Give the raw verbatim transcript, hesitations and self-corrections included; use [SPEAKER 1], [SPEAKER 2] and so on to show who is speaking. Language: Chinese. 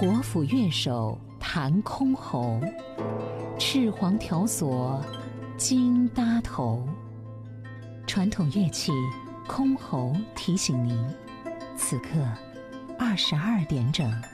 [SPEAKER 1] 国府乐手弹箜篌，赤黄条索金搭头。传统乐器箜篌提醒您，此刻二十二点整。